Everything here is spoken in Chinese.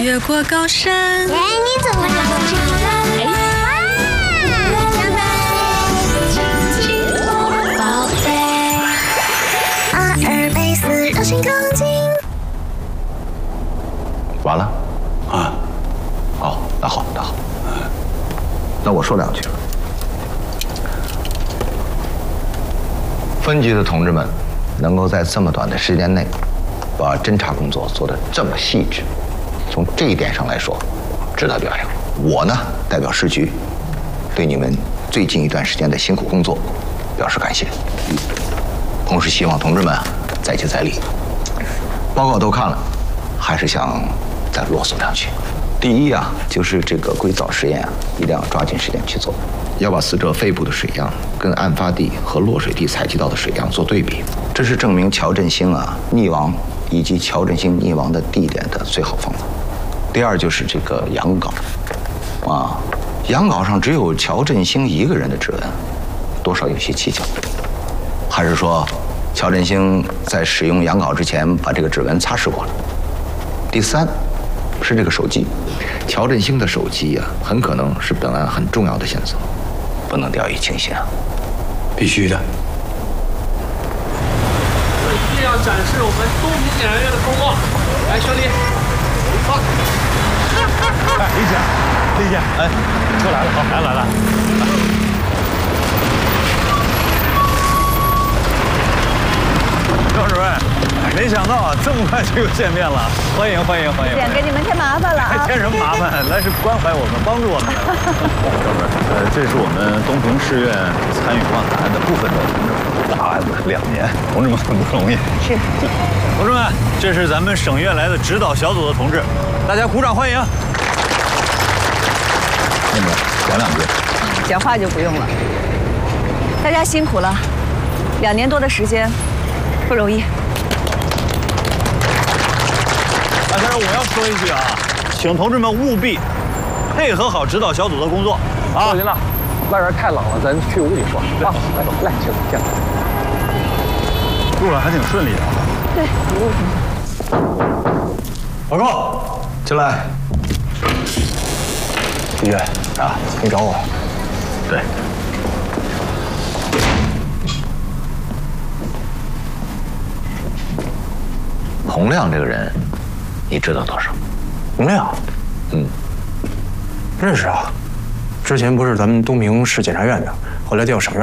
越过高山。 哎，你怎么知道这个？宝贝，阿尔卑斯热情钢筋。 完了，啊，哦，那好，那我说两句。分局的同志们能够在这么短的时间内，把侦查工作做得这么细致，从这一点上来说，值得表扬。我呢，代表市局，对你们最近一段时间的辛苦工作表示感谢。同时希望同志们再接再厉。报告都看了，还是想再啰嗦两句。第一啊，就是这个硅藻实验啊，一定要抓紧时间去做，要把死者肺部的水样跟案发地和落水地采集到的水样做对比，这是证明乔振兴啊溺亡以及乔振兴溺亡的地点的最好方法。第二就是这个羊稿，啊，羊稿上只有乔振兴一个人的指纹，多少有些蹊跷，还是说乔振兴在使用羊稿之前把这个指纹擦拭过了？第三是这个手机，乔振兴的手机啊，很可能是本案很重要的线索，不能掉以轻心啊。 必须的。 一定要展示我们东平检察院的风光。来，兄弟，好。 哎，李姐，哎，车来了，好，来了。赵主任，没想到啊，这么快就又见面了，欢迎。 点给你们添麻烦了啊！ 添什么麻烦？来是关怀我们，帮助我们。赵主任，这是我们东平市院参与办案的部分的同志，大案子2年，同志们很不容易。 是， 同志们，这是咱们省院来的指导小组的同志，大家鼓掌欢迎。那么讲两句， 讲话就不用了。大家辛苦了，2年多的时间，不容易。 但是我要说一句啊，请同志们务必配合好指导小组的工作啊！ 行了，外边太冷了，咱去屋里说。啊，来，请进来。 路上还挺顺利的。 对，一路挺好。 报告，进来。 李月啊，你找我？ 对。洪亮这个人，你知道多少？ 洪亮，认识啊。之前不是咱们东平市检察院的，后来调省院。